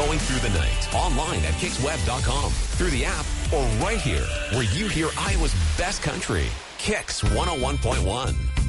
going through the night. Online at KixWeb.com, through the app, or right here where you hear Iowa's best country. Kix 101.1.